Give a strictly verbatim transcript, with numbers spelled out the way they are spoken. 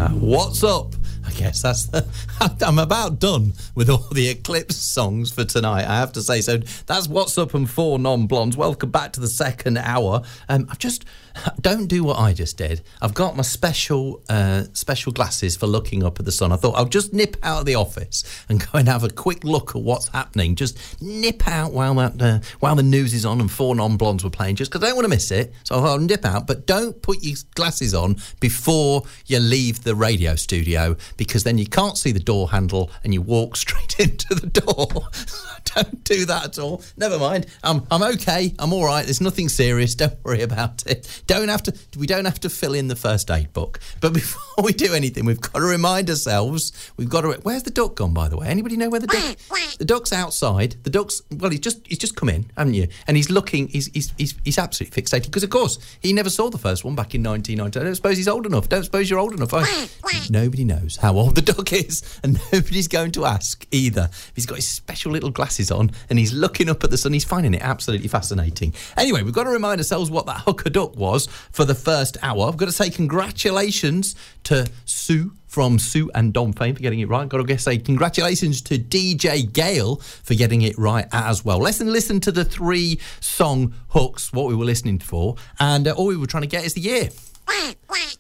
What's up? I guess that's the, I'm about done with all the Eclipse songs for tonight, I have to say. So that's What's Up and Four Non-Blondes. Welcome back to the second hour. Um, I've just, don't do what I just did. I've got my special uh, special glasses for looking up at the sun. I thought I'll just nip out of the office and go and have a quick look at what's happening. Just nip out while that uh, while the news is on and Four Non-Blondes were playing, just because I don't want to miss it. So I'll nip out, but don't put your glasses on before you leave the radio studio, because then you can't see the door handle and you walk straight into the door. Don't do that at all. Never mind. I'm I'm okay. I'm all right. There's nothing serious. Don't worry about it. Don't have to. We don't have to fill in the first aid book. But before we do anything, we've got to remind ourselves. We've got to. Where's the duck gone, by the way? Anybody know where the duck? The duck's outside. The duck's. Well, he's just he's just come in, haven't you? And he's looking. He's he's he's, he's absolutely fixated because, of course, he never saw the first one back in nineteen ninety. I don't suppose he's old enough. Don't suppose you're old enough. I, nobody knows how old the duck is, and nobody's going to ask either. He's got his special little glasses on and he's looking up at the sun. He's finding it absolutely fascinating. Anyway, we've got to remind ourselves what that hooker duck was for the first hour. I've got to say congratulations to Sue from Sue and Dom fame for getting it right. I've got to say congratulations to D J Gale for getting it right as well. Let's listen to the three song hooks, what we were listening for, and uh, all we were trying to get is the year.